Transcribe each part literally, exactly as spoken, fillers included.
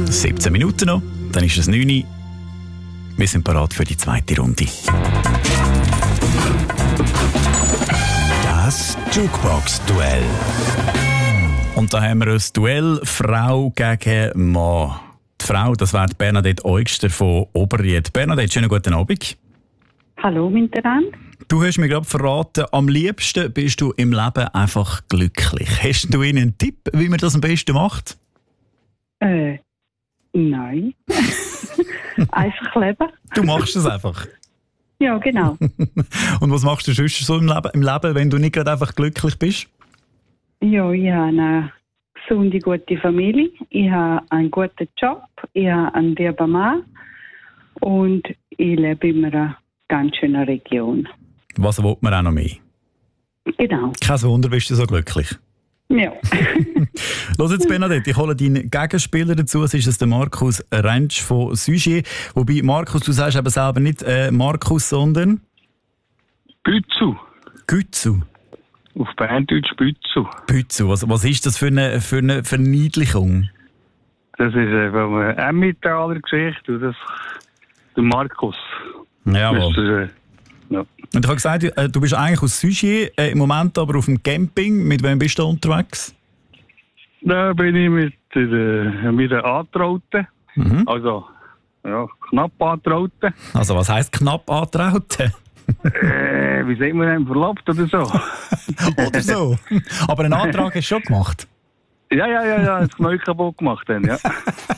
siebzehn Minuten noch, dann ist es neun Uhr. Wir sind bereit für die zweite Runde. Das Jukebox-Duell. Und da haben wir ein Duell Frau gegen Mann. Die Frau, das wäre Bernadette Eugster von Oberried. Bernadette, schönen guten Abend. Hallo miteinander. Du hast mir gerade verraten, am liebsten bist du im Leben einfach glücklich. Hast du Ihnen einen Tipp, wie man das am besten macht? Äh, nein. Einfach leben. Du machst es einfach. Ja, genau. Und was machst du sonst so im Leben, im Leben, wenn du nicht gerade einfach glücklich bist? Ja, ich habe eine gesunde, gute Familie. Ich habe einen guten Job. Ich habe einen lieben Mann. Und ich lebe in einer ganz schönen Region. Was will man auch noch mehr? Genau. Kein Wunder, bist du so glücklich. Ja. Los jetzt, Bernadette, ich hole deinen Gegenspieler dazu. Es ist der Markus Rentsch von Sugier. Wobei, Markus, du sagst eben selber nicht äh, Markus, sondern... Bützu. Gützu. Auf Berndeutsch Bützu. Bützu. Was, was ist das für eine, für eine Verniedlichung? Das ist äh, von einer Emmentaler Geschichte. Und das der Markus. Jawohl. Das ist, äh, ja. Und ich habe gesagt, äh, du bist eigentlich aus Sugier, äh, im Moment aber auf dem Camping. Mit wem bist du unterwegs? Da bin ich mit, äh, mit der Antrauten. Mhm. Also, ja, knapp Antrauten. Also was heisst knapp antrauten? äh, wie sagt man denn, verlobt oder so? Oder so. Aber einen Antrag hast du schon gemacht? Ja, ja, ja, ja, das Knie kaputt gemacht dann, ja.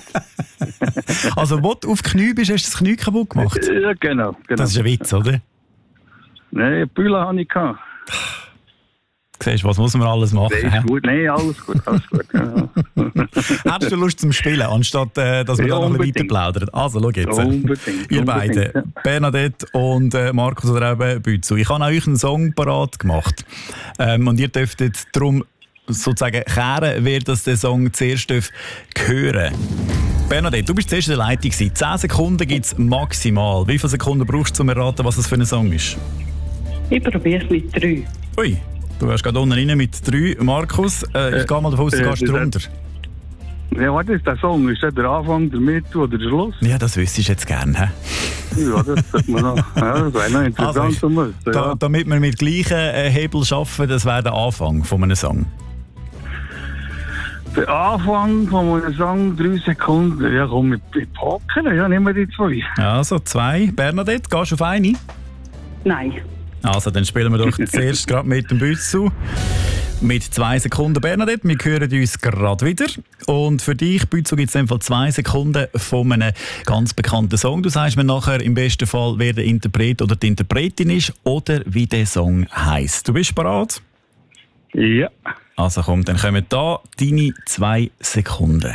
Also, wo du auf die Knie bist, hast du das Knie kaputt gemacht? Ja, genau. genau. Das ist ein Witz, oder? Nein, Bühler hatte ich. Gehabt. Siehst du, was muss man alles machen? Nein, ist gut. Nein, alles gut, alles gut. Ja. Hättest du Lust zum Spielen, anstatt äh, dass wir Ja, da noch ein bisschen unbedingt. weiter plaudern? Also, schau jetzt. Unbedingt, Ihr unbedingt, beiden, ja. Bernadette und äh, Markus oder eben Bützu. Ich habe euch einen Song parat gemacht. Ähm, und ihr dürftet darum sozusagen kehren, wer das den Song zuerst darf hören. Bernadette, du bist zuerst in der Leitung gewesen. zehn Sekunden gibt es maximal. Wie viele Sekunden brauchst du, um zu erraten, was das für ein Song ist? Ich probiere es mit drei. Ui, du wärst gerade unten rein mit drei. Markus, äh, ich gehe mal davon aus, du äh, gehst äh, drunter. Ja, was ist der Song? Ist das der Anfang, der Mitte oder der Schluss? Ja, das wüsste ich jetzt gerne. He? Ja, das sollte man noch. Ja, das wäre noch interessant Also, zu wissen. Da, Ja. damit wir mit gleichen äh, Hebel arbeiten, das wäre der Anfang von einem Song. Der Anfang von einem Song, drei Sekunden. Ja, komm, mit Poker, ja, nehmen wir die zwei. Also zwei. Bernadette, gehst du auf eine? Nein. Also, dann spielen wir doch zuerst gerade mit dem Bützu. Mit zwei Sekunden, Bernadette. Wir hören uns gerade wieder. Und für dich, Bützu, gibt es in dem Fall zwei Sekunden von einem ganz bekannten Song. Du sagst mir nachher im besten Fall, wer der Interpret oder die Interpretin ist oder wie der Song heisst. Du bist bereit? Ja. Also komm, dann kommen da deine zwei Sekunden.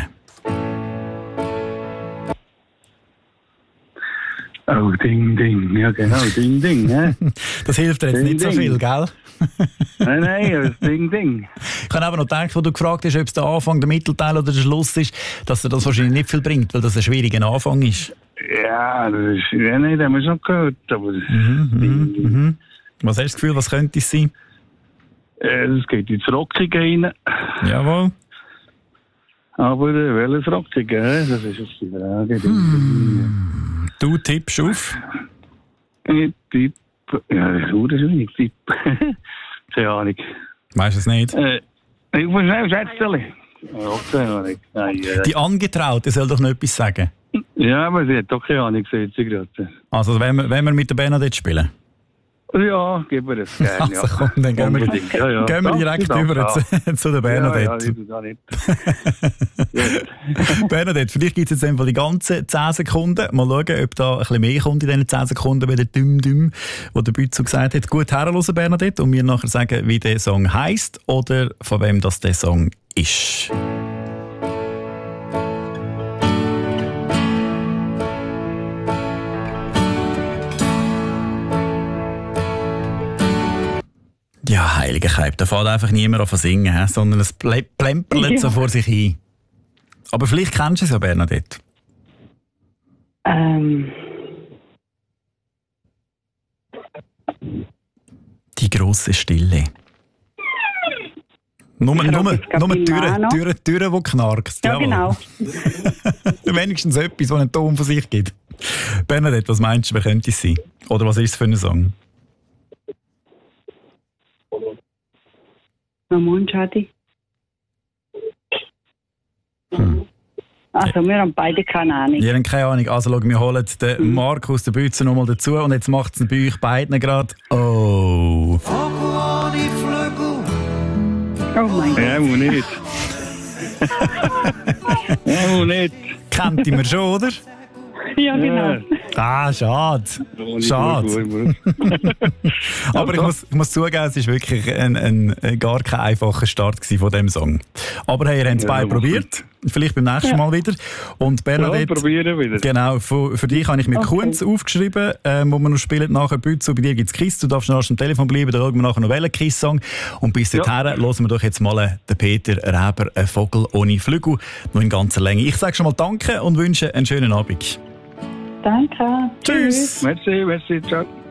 Oh, Ding, Ding. Ja, genau, Ding, Ding. Hä? Das hilft dir jetzt Ding, nicht so Ding. viel, gell? Nein, nein, das Ding, Ding. Ich habe aber noch gedacht, wo du gefragt hast, ob es der Anfang, der Mittelteil oder der Schluss ist, dass dir das wahrscheinlich nicht viel bringt, weil das ein schwieriger Anfang ist. Ja, das ist. Ja, nein, das haben wir schon gehört. Aber Mhm, mhm, mhm. Was hast du das Gefühl, was könnte es sein? äh, es geht ins Rockige rein. Jawohl. Aber äh, welches Rockige? Hä? Das ist jetzt die Frage. Hm. Du tippst auf. Ich tippe. Ja, das ist verdammt wenig. Tipp. Keine Ahnung. Weißt du es nicht? Äh, ich muss schnell schätzen. Ja, keine Ahnung. Nein, äh, Die Angetraute soll doch noch etwas sagen. ja, aber sie hat doch keine Ahnung, sagt sie gerade. Also, wenn wir, wenn wir mit der Bernadette spielen. Ja, gib mir das gerne. Also komm, dann gehen wir, Unbedingt, ja, ja. gehen wir Ja, direkt danke, über ja. zu, zu der Ja, ja, Bernadette. ich will da nicht. Bernadette, für dich gibt es jetzt einfach die ganzen zehn Sekunden. Mal schauen, ob da ein bisschen mehr kommt in diesen zehn Sekunden, wie der Düm-Düm, wo der Bützu gesagt hat. Gut herhören, Bernadette, und mir nachher sagen, wie der Song heisst oder von wem das der Song ist. Ja, heilige Keib, da fährt einfach niemand auf singen, he? Sondern es ple- plempert Ja. so vor sich hin. Aber vielleicht kennst du es ja, Bernadette. Ähm, Die grosse Stille. Nur, Ich nur, frage jetzt gerade nur meinen Türen, Mann noch. Türen, Türen, die knarkst. ja, Jawohl. genau. Wenigstens etwas, das einen Ton von sich gibt. Bernadette, was meinst du, wer könnte es sein? Oder was ist es für ein Song? Ramon Schadi. Hm. Also, wir haben beide keine Ahnung. Ihr habt keine Ahnung. Also, schau, wir holen den Marc aus der Bütze nochmal dazu und jetzt macht es bei euch beiden gerade. Oh. Oh mein Gott. Ja, muss nicht. Ja, muss nicht. Kennt ihr mir schon, oder? Ja, genau. Ah, schade. Schade. Aber ich muss, ich muss zugeben, es war wirklich ein, ein, ein gar kein einfacher Start von diesem Song. Aber hey, ihr habt es Ja, beide probiert. Vielleicht beim nächsten Ja. Mal wieder. Und Bernadette, Ja, probieren wieder. genau, für, für dich habe ich mir Okay. Kunz aufgeschrieben, ähm, wo wir noch spielen nachher Bütze. Bei dir gibt es Kiss, du darfst noch am Telefon bleiben, dann schauen wir nachher noch welchen Kiss-Song. Und bis Ja. dahin hören wir doch jetzt mal den Peter Reber, «Ein Vogel ohne Flügel», noch in ganzer Länge. Ich sage schon mal Danke und wünsche einen schönen Abend. Danke. Tschüss. Merci, merci, ciao.